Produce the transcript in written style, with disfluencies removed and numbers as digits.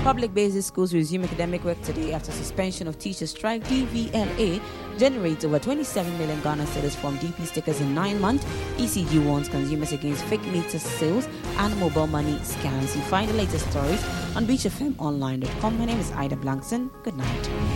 Public basic schools resume academic work today after suspension of teacher strike. DVLA generates over 27 million Ghana cedis from DP stickers in 9 months. ECG warns consumers against fake meter sales and mobile money scams. You find the latest stories on beachfmonline.com. My name is Ida Blankson. Good night.